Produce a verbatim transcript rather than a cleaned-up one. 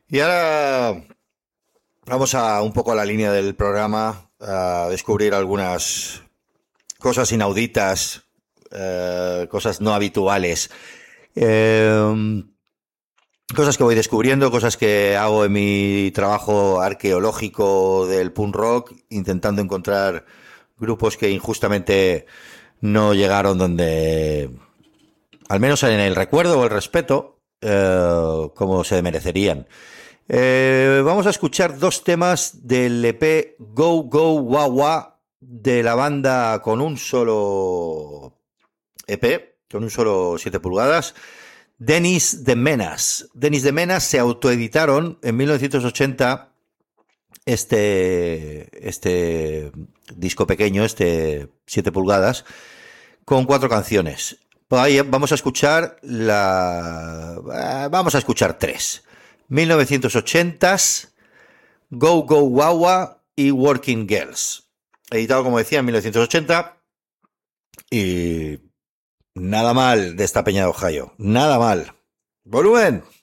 Y ahora vamos a un poco a la línea del programa, a descubrir algunas cosas inauditas, eh, cosas no habituales, eh, cosas que voy descubriendo, cosas que hago en mi trabajo arqueológico del punk rock, intentando encontrar grupos que injustamente no llegaron donde, al menos en el recuerdo o el respeto, eh, como se merecerían. Eh, vamos a escuchar dos temas del E P Go Go Wawa de la banda con un solo E P, con un solo siete pulgadas. Dennis the Menace. Dennis the Menace se autoeditaron en mil novecientos ochenta este, este disco pequeño, este siete pulgadas, con cuatro canciones. Ahí vamos a escuchar la... Vamos a escuchar tres. mil novecientos ochenta, Go Go Wawa y Working Girls. Editado, como decía, en mil novecientos ochenta. Y nada mal de esta peña de Ohio. Nada mal. Volumen.